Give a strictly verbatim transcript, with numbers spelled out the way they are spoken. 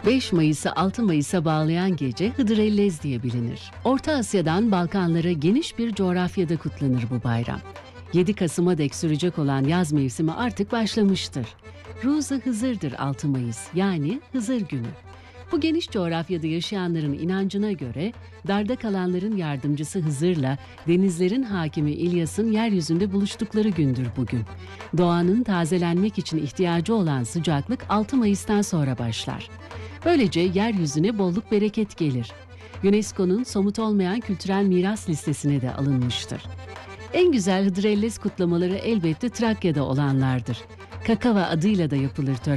beş Mayıs'ı altı Mayıs'a bağlayan gece Hıdrellez diye bilinir. Orta Asya'dan Balkanlara geniş bir coğrafyada kutlanır bu bayram. yedi Kasım'a dek sürecek olan yaz mevsimi artık başlamıştır. Ruzu Hızır'dır altı Mayıs, yani Hızır Günü. Bu geniş coğrafyada yaşayanların inancına göre darda kalanların yardımcısı Hızır'la denizlerin hakimi İlyas'ın yeryüzünde buluştukları gündür bugün. Doğanın tazelenmek için ihtiyacı olan sıcaklık altı Mayıs'tan sonra başlar. Böylece yeryüzüne bolluk bereket gelir. UNESCO'nun somut olmayan kültürel miras listesine de alınmıştır. En güzel Hıdrellez kutlamaları elbette Trakya'da olanlardır. Kakava adıyla da yapılır tören.